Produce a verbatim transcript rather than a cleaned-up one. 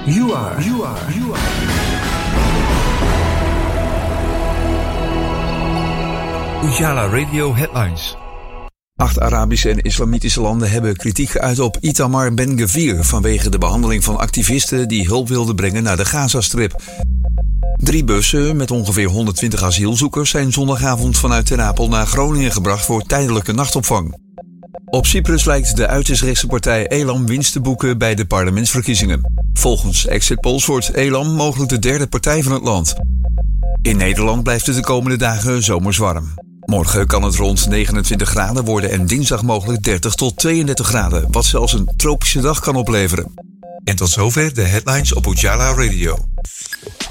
You are, you are, you are. Ujala Radio Headlines. Acht Arabische en islamitische landen hebben kritiek geuit op Itamar Ben-Gvir vanwege de behandeling van activisten die hulp wilden brengen naar de Gazastrip. Drie bussen met ongeveer honderdtwintig asielzoekers zijn zondagavond vanuit Ter Apel naar Groningen gebracht voor tijdelijke nachtopvang. Op Cyprus lijkt de uiterstrechtse partij Elam winst te boeken bij de parlementsverkiezingen. Volgens exit polls wordt Elam mogelijk de derde partij van het land. In Nederland blijft het de komende dagen zomers warm. Morgen kan het rond negenentwintig graden worden en dinsdag mogelijk dertig tot tweeëndertig graden, wat zelfs een tropische dag kan opleveren. En tot zover de headlines op Ujala Radio.